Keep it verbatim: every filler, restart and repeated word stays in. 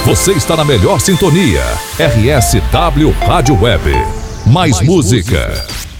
Você está na melhor sintonia. R S W Rádio Web. Mais, Mais música. música.